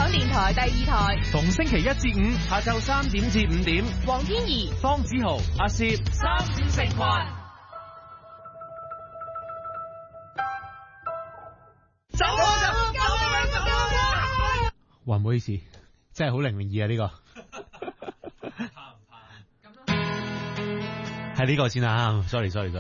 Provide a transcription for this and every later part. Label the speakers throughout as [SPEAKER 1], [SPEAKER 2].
[SPEAKER 1] 電台第2台，
[SPEAKER 2] 逢星期1至5下晝3點至5點，
[SPEAKER 1] 黃天怡、
[SPEAKER 2] 方子豪、阿攝
[SPEAKER 1] 三五成群。
[SPEAKER 2] 走啊！哇，唔好意思，真係好002啊呢個。係呢個先啊 ，sorry。
[SPEAKER 3] 星期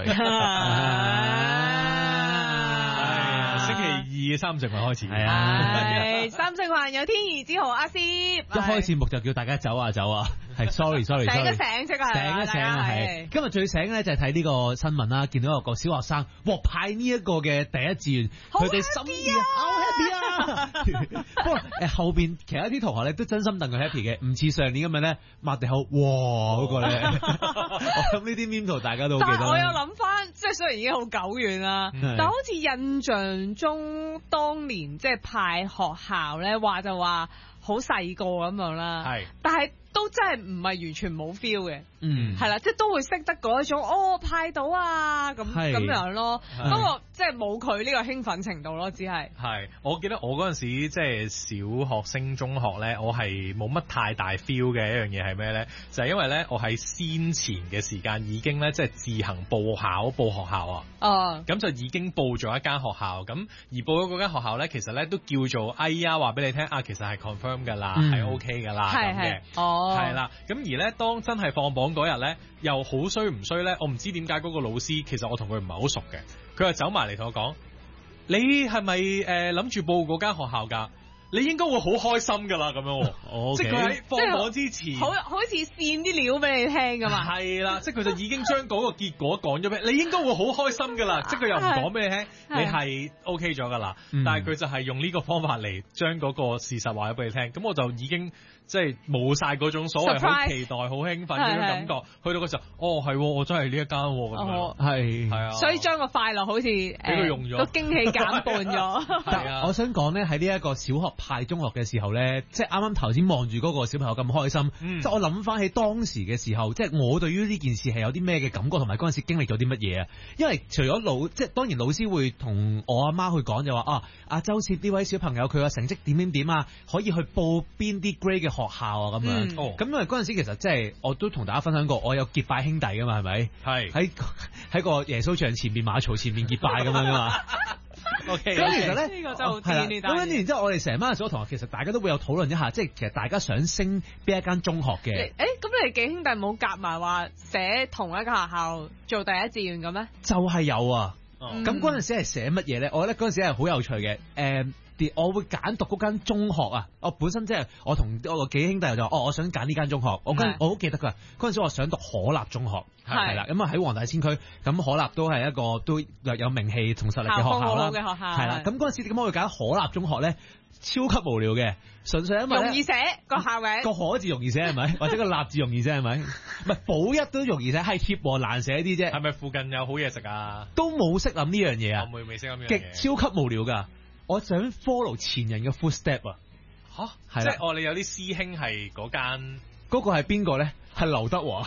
[SPEAKER 3] 2嘅三成群開始，
[SPEAKER 1] 係啊，三成群有天怡、之豪、阿師。一
[SPEAKER 2] 開節目就叫大家走啊，係 sorry。醒
[SPEAKER 1] 一醒即係
[SPEAKER 2] 醒一醒啊，係。今日最醒咧就係睇呢個新聞啦，見到有個小學生獲派呢一個嘅第一志願，佢哋心意好 happy 啊！不過後邊其他啲同學咧都真心戥佢 happy 嘅，唔似上年咁樣咧抹地口，哇嗰個咧，我諗呢啲 meme 圖大家都好記得。
[SPEAKER 1] 但係我又諗翻，即係雖然已經好久遠啦，但好似印象中當年即係派學校咧話就話好細個咁樣啦，係，但係都真係唔係完全冇 feel 嘅，係啦，即係都會識得嗰一種派到啊咁樣咯，不過即係冇佢呢個興奮程度咯，只係。係，
[SPEAKER 3] 我記得我嗰陣時即係小學升中學咧，我係冇乜太大 feel 嘅一樣嘢係咩咧？就係因為咧我喺先前嘅時間已經咧即係自行報學校啊，咁就已經報咗一間學校，咁而報咗嗰間學校咧，其實咧都叫做話俾你聽啊，其實係 confirm 㗎啦，係 OK 㗎啦咁嘅。係啦，咁而咧，當真係放榜嗰日咧，又好衰唔衰咧？我唔知點解嗰個老師，其實我同佢唔係好熟嘅，佢就走埋嚟同我講：你係咪諗住報嗰間學校㗎？你應該會好開心㗎啦，咁樣。即係佢喺放榜之前，
[SPEAKER 1] 好似扇啲料俾你聽㗎嘛。
[SPEAKER 3] 係啦，即係佢就已經將嗰個結果講咗俾你，應該會好開心㗎啦。即係佢又唔講俾你聽，你係 OK 咗㗎啦。但係佢就係用呢個方法嚟將嗰個事實話咗俾你聽，咁我就已經。即係冇晒嗰種所謂好期待、好興奮嗰種感覺，去到嗰時候，係我真係呢一間咁樣，係啊，
[SPEAKER 1] 所以將個快樂好似俾
[SPEAKER 3] 佢用咗，
[SPEAKER 1] 個驚喜減半咗。
[SPEAKER 2] 但係我想講咧，喺呢一個小學派中學嘅時候咧，即係啱啱頭先望住嗰個小朋友咁開心，即係我諗翻起當時嘅時候，即係我對於呢件事係有啲咩嘅感覺，同埋嗰陣時經歷咗啲乜嘢啊？因為除咗即係當然老師會同我阿媽去講就話阿周攝呢位小朋友佢嘅成績點啊，可以去報邊啲 grade 嘅學校啊咁樣，咁因為嗰陣時其實即係我都同大家分享過，我有結拜兄弟噶嘛，係咪？係喺個耶穌像前面馬槽前面結拜咁樣噶嘛。OK， 咁其實咧
[SPEAKER 1] 呢個真係好癲呢單。
[SPEAKER 2] 咁跟住然之後我哋成班小學同學其實大家都會有討論一下，即係其實大家想升邊一間中學嘅。
[SPEAKER 1] 咁你哋幾兄弟冇夾埋話寫同一個學校做第一志願嘅咩？
[SPEAKER 2] 就係有啊。咁嗰陣時係寫乜嘢咧？我覺得嗰陣時係好有趣嘅。我會揀讀嗰間中學啊！我本身即係我同我個幾兄弟就話我想揀呢間中學。我好記得㗎，嗰陣時我想讀可立中學，係啦。咁喺黃大仙區，咁可立都係一個都有名氣同實力嘅學校啦。係啦。咁嗰陣時點解會揀可立中學咧？超級無聊嘅，純粹因為
[SPEAKER 1] 容易寫個校名，
[SPEAKER 2] 個可字容易寫係咪？或者個立字容易寫係咪？唔係保一都容易寫，係協和難寫啲啫。
[SPEAKER 3] 係咪附近有好嘢食啊？
[SPEAKER 2] 都冇識諗呢樣嘢啊！
[SPEAKER 3] 我未識諗呢樣嘢，
[SPEAKER 2] 極超級無聊㗎。我想 follow 前人嘅 footstep 啊！
[SPEAKER 3] 係啦，即係你有啲師兄係嗰間，
[SPEAKER 2] 嗰個係邊個咧？係劉德華。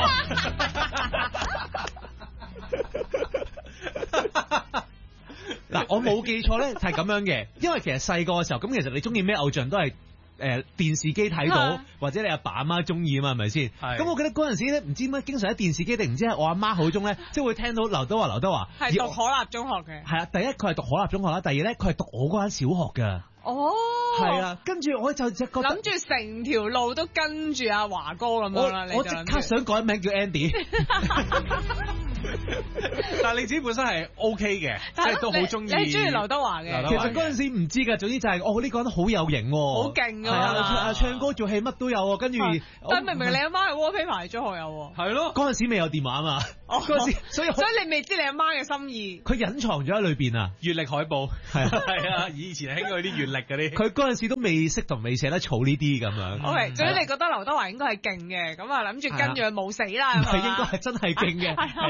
[SPEAKER 2] 嗱，我冇記錯咧，係咁樣嘅，因為其實細個嘅時候，咁其實你中意咩偶像都係電視機睇到，或者你阿爸阿媽中意啊嘛，係咪先？咁我記得嗰陣時咧，唔知點解經常喺電視機定唔知係我阿媽口中咧，即係會聽到劉德華
[SPEAKER 1] 係讀可立中學嘅。係
[SPEAKER 2] 啊，第一佢係讀可立中學啦，第二咧佢係讀我嗰間小學㗎。係啊，跟住我就覺得
[SPEAKER 1] 諗住成條路都跟住阿華哥咁樣啦。
[SPEAKER 2] 我即刻想改名叫 Andy。
[SPEAKER 3] 但係你自己本身係 OK 嘅，即係都好中意。
[SPEAKER 1] 你中意劉德華嘅？
[SPEAKER 2] 其實嗰陣時唔知㗎，總之就係呢個人好有型喎，
[SPEAKER 1] 好勁
[SPEAKER 2] 啊！唱歌做戲乜都有，跟住
[SPEAKER 1] 但明明你阿媽係 wallpaper 中學有，
[SPEAKER 3] 係咯。
[SPEAKER 2] 嗰陣時未有電話啊嘛，嗰陣時所以
[SPEAKER 1] 你未知你阿媽嘅心意。
[SPEAKER 2] 佢隱藏咗喺裏邊啊，
[SPEAKER 3] 月曆海報係啊，以前興嗰啲月曆嗰啲。
[SPEAKER 2] 佢嗰陣時都未識同未寫得草呢啲咁樣。
[SPEAKER 1] OK，總之你覺得劉德華應該係勁嘅，咁啊諗住跟住佢冇死啦。
[SPEAKER 2] 係應該係真係勁嘅，係啦。咁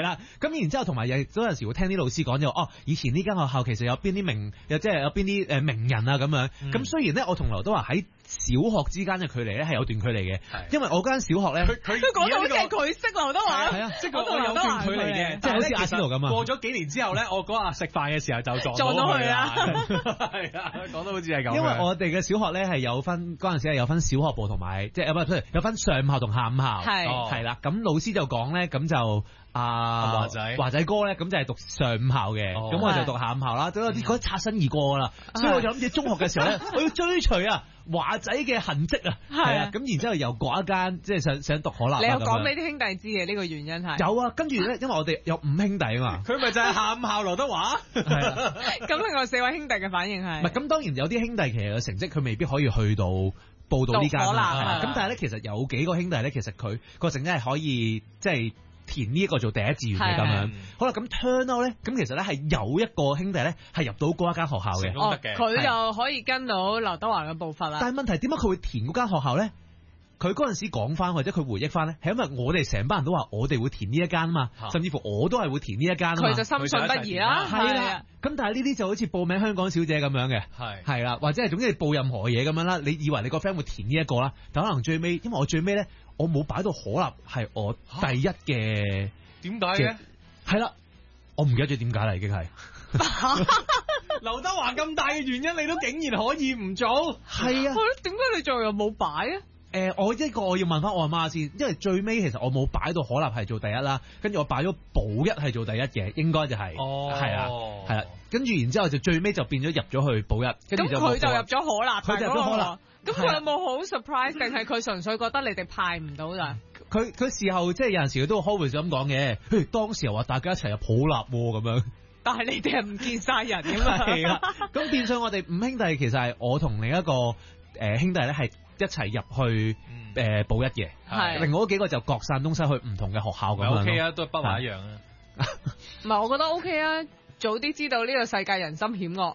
[SPEAKER 2] 咁然之後同埋有陣時會聽啲老師講就以前呢間學校其實有邊啲即係有邊啲名人啊咁樣。咁雖然咧，我同劉德華喺小學之間嘅距離咧係有段距離嘅，因為我間小學咧，
[SPEAKER 1] 佢講到好似係佢識劉德華，
[SPEAKER 2] 係啊，
[SPEAKER 3] 即係我有段距離嘅，
[SPEAKER 2] 即係好似阿仙奴咁啊。
[SPEAKER 3] 過咗幾年之後咧，我嗰日食飯嘅時候就撞到佢啦。係啊，講到好似係咁。
[SPEAKER 2] 因為我哋嘅小學咧係有分嗰陣時係有分小學部同埋即係有分上午校同下午校，係啦。咁老師就講咧，咁就華仔哥咧，咁就係讀上午校嘅，咁我就讀下午校啦。都有啲覺得擦身而過啦，所以我就諗住中學嘅時候咧，我要追隨華仔嘅痕跡啊，係啊。咁然之後又嗰一間即係想讀可立。
[SPEAKER 1] 你又講俾啲兄弟知嘅呢個原因係？
[SPEAKER 2] 有啊，跟住咧，因為我哋有5兄弟啊嘛，
[SPEAKER 3] 佢咪就係下午校劉德華。
[SPEAKER 2] 係啊。
[SPEAKER 1] 咁另外4位兄弟嘅反應係？
[SPEAKER 2] 唔係咁，當然有啲兄弟其實嘅成績佢未必可以去到報到呢間啦。咁但係咧，其實有幾個兄弟咧，其實佢個成績係可以即係填呢一個做第一志願嘅咁樣。好啦，咁 turn out 咧，咁其實咧係有一個兄弟咧係入到嗰一間學校嘅，
[SPEAKER 1] 佢就可以跟到劉德華嘅步伐啦。
[SPEAKER 2] 但係問題點解佢會填嗰間學校咧？佢嗰陣時講翻或者佢回憶翻咧，係因為我哋成班人都話我哋會填呢一間啊嘛，甚至乎我都係會填呢一間啊嘛。
[SPEAKER 1] 佢就深信不疑啦，
[SPEAKER 2] 係啦。咁但係呢啲就好似報名香港小姐咁樣嘅，係啦，或者係總之你報任何嘢咁樣啦。你以為你個 friend 會填呢一個啦，但可能最尾，因為我最尾咧，我冇擺到可立係我第一嘅。
[SPEAKER 3] 點解嘅？
[SPEAKER 2] 係啦，我唔記得咗點解啦，已經係。
[SPEAKER 3] 劉德華咁大嘅原因，你都竟然可以唔做？
[SPEAKER 2] 係啊。
[SPEAKER 1] 點解你做又冇擺啊？
[SPEAKER 2] 我要問翻我阿媽先，因為最尾其實我冇擺到可立係做第一啦，跟住我擺咗保一係做第一嘅，應該就係，係啦，係啦，跟住然之後就最尾就變咗入咗去保一，跟住
[SPEAKER 1] 咁佢就入咗可立，
[SPEAKER 2] 佢就入咗可立，
[SPEAKER 1] 咁佢有冇好 surprise 定係佢純粹覺得你哋派唔到咋？
[SPEAKER 2] 佢事後即係有陣時佢都 always 咁講嘅，譬如當時又話大家一齊入可立咁樣，
[SPEAKER 1] 但係你哋係唔見晒人㗎嘛？
[SPEAKER 2] 係啦，咁變相我哋5兄弟其實係我同另一個兄弟咧係一齊入去保一嘅，另外嗰幾個就各散東西去唔同嘅學校咁樣。
[SPEAKER 3] OK 啊，都係不話一樣啊。
[SPEAKER 1] 唔係，我覺得 OK 啊，早啲知道呢個世界人心險惡，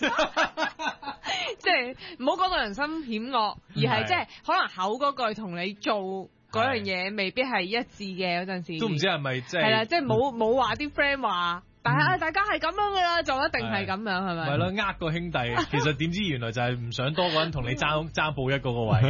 [SPEAKER 1] 即係唔好講到人心險惡，而係即係可能口嗰句同你做嗰樣嘢未必係一致嘅，有陣時
[SPEAKER 3] 都唔知係咪即係
[SPEAKER 1] 係啦，即係冇話啲 friend 話。但係大家係咁樣噶啦，就一定係咁樣，係咪？
[SPEAKER 3] 係咯，個兄弟，其實點知原來就係唔想多個人同你爭報一嗰個位，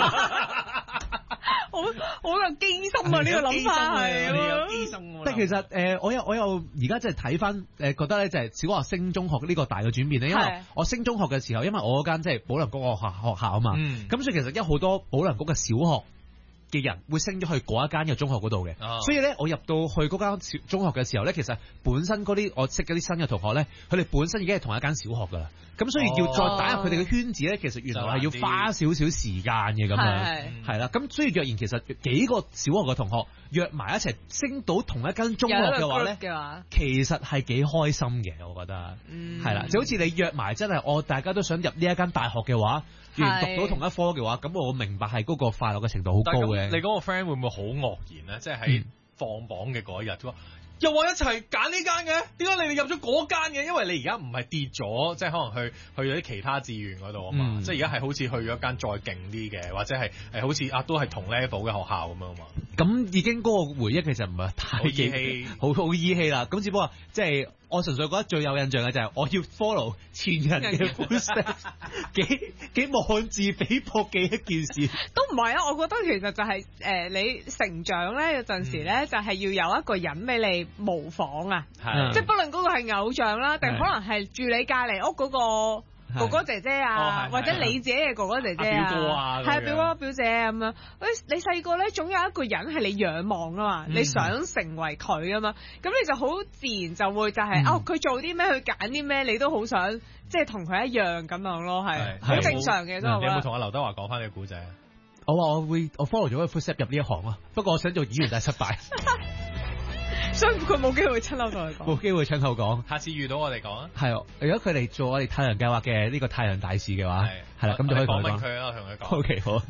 [SPEAKER 1] 好有機心啊！呢個諗法係
[SPEAKER 3] 有機心。
[SPEAKER 2] 但係其實我有而家即係睇翻覺得咧，就係小學升中學呢個大嘅轉變咧，因為我升中學嘅時候，因為我嗰間即係保良局個學校啊嘛，咁所以其實有好多保良局嘅小學嘅人會升咗去嗰一間嘅中學嗰度嘅，所以咧我入到去嗰間中學嘅時候咧，其實本身嗰啲我識嗰啲新嘅同學咧，佢哋本身已經係同一間小學噶啦，咁所以要再打入佢哋嘅圈子咧，其實原來係要花少少時間嘅咁樣，係啦，咁所以若然其實幾個小學嘅同學約埋一齊升到同一間中學嘅話咧，其實係幾開心嘅，我覺得，係啦，就好似你約埋真係大家都想入呢一間大學嘅話，而讀到同一科嘅話，咁我明白係嗰個快樂嘅程度好高嘅。
[SPEAKER 3] 你嗰個 friend 會唔會好愕然咧？即係喺放榜嘅嗰一日，佢話又話一齊揀呢間嘅，點解你哋入咗嗰間嘅？因為你而家唔係跌咗，即係可能去咗啲其他志願嗰度啊嘛。即係而家係好似去咗一間再勁啲嘅，或者係好似都係同 level 嘅學校咁樣啊嘛。咁
[SPEAKER 2] 已經嗰個回憶其實唔係太依稀，好依稀啦。咁只不過即係我純粹覺得最有印象嘅就係我要 follow 前人嘅 footsteps，幾妄自菲薄嘅一件事。
[SPEAKER 1] 都唔係啊，我覺得其實就係你成長咧有陣時咧就係要有一個人俾你模仿啊，即係不論嗰個係偶像啦，定可能係住你隔離屋嗰個哥哥姐姐啊，或者你自己嘅哥哥姐姐啊，係啊，表哥表姐咁樣。你細個咧總有一個人係你仰望啊嘛，你想成為佢啊嘛，咁你就好自然就會就係佢做啲咩，佢揀啲咩，你都好想即係同佢一樣咁樣咯，係好正常嘅。
[SPEAKER 3] 你有冇同阿劉德華講翻呢個故仔啊？
[SPEAKER 2] 我話我 follow 咗個 footstep 入呢一行啊，不過我想做演員但係失敗。
[SPEAKER 1] 所以佢冇機會親口同佢講，
[SPEAKER 2] 冇機會親口講。
[SPEAKER 3] 下次遇到我哋講啊。係，
[SPEAKER 2] 如果佢嚟做我哋太陽計劃嘅呢個太陽大使嘅話，係啦，咁就可以講
[SPEAKER 3] 佢啦，同佢講。
[SPEAKER 2] OK， 好。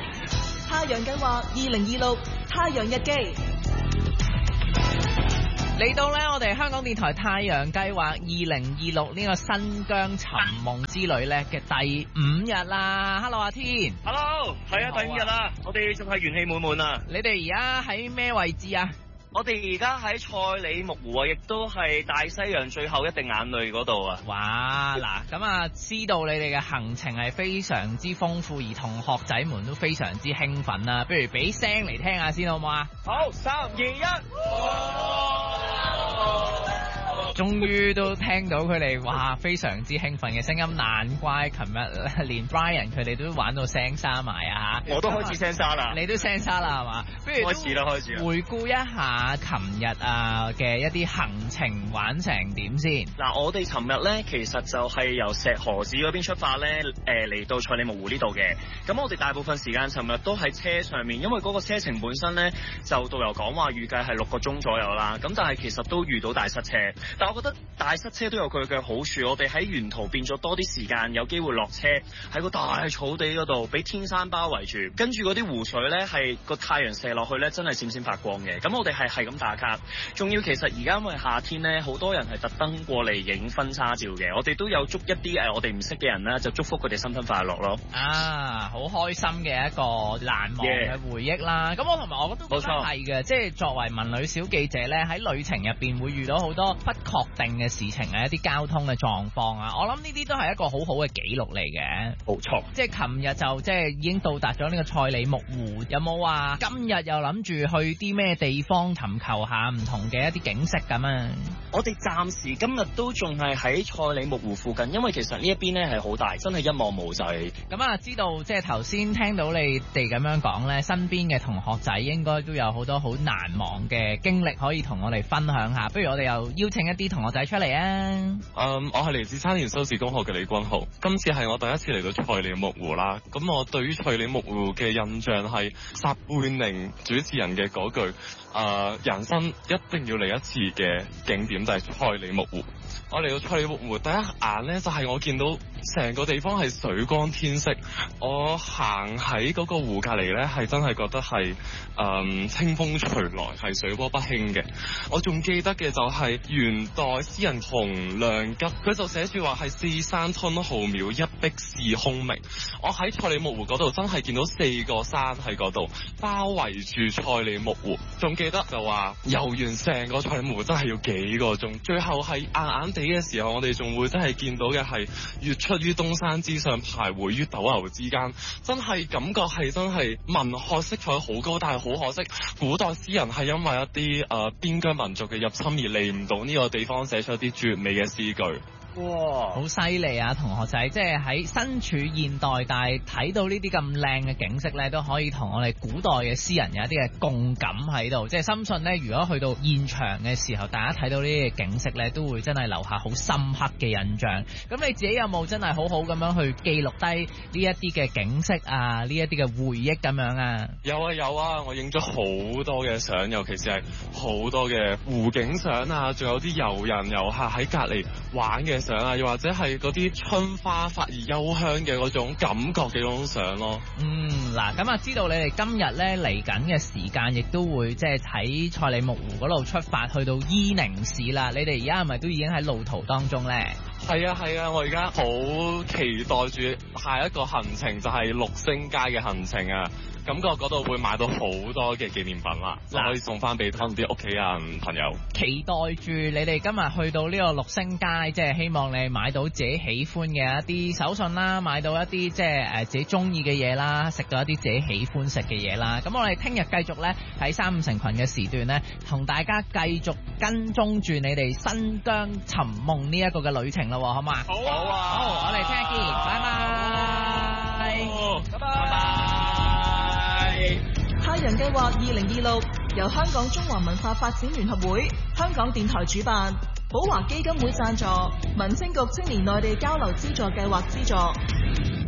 [SPEAKER 4] 太陽計劃2026太陽日記。 嚟到咧，我哋香港電台太陽計劃2026呢個新疆尋夢之旅咧嘅第5日啦。Hello 阿天
[SPEAKER 5] ，Hello， 係啊，第5日啦，我哋仲係元氣滿滿啊！
[SPEAKER 4] 你哋而家喺咩位置啊？
[SPEAKER 5] 我哋而家喺賽里木湖啊，亦都係大西洋最後一滴眼淚嗰度啊！
[SPEAKER 4] 哇，嗱，咁啊，知道你哋嘅行程係非常之豐富，而同學仔們都非常之興奮啦。不如俾聲嚟聽下先好唔好啊？
[SPEAKER 5] 好，3、2、1。
[SPEAKER 4] 終於都聽到佢哋哇非常之興奮嘅聲音，難怪琴日連 Brian 佢哋都玩到聲沙埋啊！
[SPEAKER 5] 我都開始聲沙啦，
[SPEAKER 4] 你都聲沙啦係嘛？不如
[SPEAKER 5] 開始啦，
[SPEAKER 4] 回顧一下琴日啊嘅一啲行程玩成點先。
[SPEAKER 5] 嗱，我哋琴日咧其實就係由石河子嗰邊出發咧，嚟到賽里木湖呢度嘅。咁我哋大部分時間琴日都喺車上面，因為嗰個車程本身咧就導遊講話預計係6個鐘左右啦。咁但係其實都遇到大塞車。但我覺得大塞車都有佢嘅好處，我哋喺沿途變咗多啲時間，有機會落車喺個大草地嗰度，俾天山包圍住，跟住嗰啲湖水咧係個太陽射落去咧，真係閃閃發光嘅。咁我哋係咁打卡，仲要其實而家因為夏天咧，好多人係特登過嚟影婚紗照嘅，我哋都有祝一啲我哋唔識嘅人啦，就祝福佢哋新婚快樂咯。
[SPEAKER 4] 啊，好開心嘅一個難忘嘅回憶啦。咁我同埋我都覺得係嘅，即係作為文旅小記者咧，喺旅程入邊會遇到好多不確定嘅事情啊，一啲交通嘅狀況啊，我諗呢啲都係一個好好嘅記錄嚟嘅。
[SPEAKER 5] 冇錯，
[SPEAKER 4] 即係琴日就即係已經到達咗呢個賽里木湖，有冇話今日又諗住去啲咩地方尋求下唔同嘅一啲景色咁啊？
[SPEAKER 5] 我哋暫時今日都仲係喺賽里木湖附近，因為其實呢一邊咧係好大，真係一望無際。
[SPEAKER 4] 咁啊，知道即係頭先聽到你哋咁樣講咧，身邊嘅同學仔應該都有好多好難忘嘅經歷可以同我哋分享下。不如我哋又邀請一啲同學仔出嚟啊！
[SPEAKER 6] 我係嚟自沙田修士公學嘅李君豪，今次係我第一次嚟到賽里木湖啦。咁我對於賽里木湖嘅印象係撒貝寧主持人嘅嗰句人生一定要嚟一次嘅景點就係賽里木湖。我嚟到賽里木湖第一眼呢，就係我見到成個地方係水光天色。我行喺嗰個湖隔離呢，係真係覺得係清風隨來，係水波不興嘅。我仲記得嘅就係元代詩人洪亮吉，佢就寫住話係四山吞浩渺，一碧是空明。我喺賽里木湖嗰度真係見到4個山喺嗰度包圍住賽里木湖。仲記得就話遊完成個賽里木湖真係要幾個鐘，最後係硬硬地嘅時候，我哋仲會真係見到嘅係月出於東山之上，徘徊於斗牛之間，真係感覺係真係文學色彩好高，但係好可惜，古代詩人係因為一啲邊疆民族嘅入侵而嚟唔到呢個地方寫出一啲絕美嘅詩句。
[SPEAKER 4] 哇，好犀利啊！同學仔，即係喺身處現代，但係睇到呢啲咁靚嘅景色咧，都可以同我哋古代嘅詩人有一啲嘅共感喺度。即係深信咧，如果去到現場嘅時候，大家睇到呢啲景色咧，都會真係留下好深刻嘅印象。咁你自己有冇真係好好咁樣去記錄低呢一啲嘅景色啊？呢一啲嘅回憶咁樣啊？
[SPEAKER 6] 有啊，我影咗好多嘅相，尤其是係好多嘅湖景相啊，仲有啲遊人遊客喺隔離玩嘅相啊，又或者係嗰啲春花發而幽香嘅嗰種感覺嘅嗰種相咯。
[SPEAKER 4] 嗱，咁啊，知道你哋今日咧嚟緊嘅時間，亦都會即係喺賽里木湖嗰度出發去到伊寧市啦。你哋而家係咪都已經喺路途當中咧？
[SPEAKER 6] 係啊，我而家好期待住下一個行程，就係六星街嘅行程啊！感覺嗰度會買到好多嘅紀念品啦，就可以送翻俾可能啲屋企人朋友。
[SPEAKER 4] 期待住你哋今日去到呢個六星街，即係希望你買到自己喜歡嘅一啲手信啦，買到一啲即係自己中意嘅嘢啦，食到一啲自己喜歡食嘅嘢啦。咁我哋聽日繼續咧喺3、5成群嘅時段咧，同大家繼續跟蹤住你哋新疆尋夢呢一個嘅旅程咯，好嘛？
[SPEAKER 5] 好啊！
[SPEAKER 4] 好，我哋聽日見，拜拜，拜拜。
[SPEAKER 7] 太陽計劃2026由香港中華文化發展聯合會、香港電台主辦，寶華基金會贊助，民政局青年內地交流資助計劃資助。